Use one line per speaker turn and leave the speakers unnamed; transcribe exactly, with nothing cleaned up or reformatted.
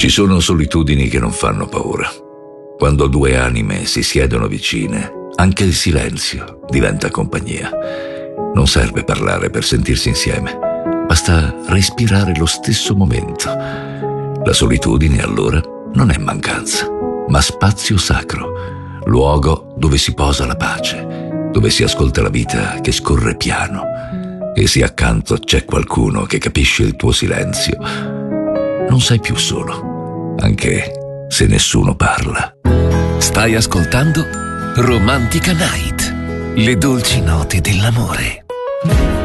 Ci sono solitudini che non fanno paura. Quando due anime si siedono vicine, anche il silenzio diventa compagnia. Non serve parlare per sentirsi insieme, basta respirare lo stesso momento. La solitudine, allora, non è mancanza, ma spazio sacro, luogo dove si posa la pace, dove si ascolta la vita che scorre piano. E se accanto c'è qualcuno che capisce il tuo silenzio, non sei più solo, anche se nessuno parla.
Stai ascoltando Romantica Night, le dolci note dell'amore.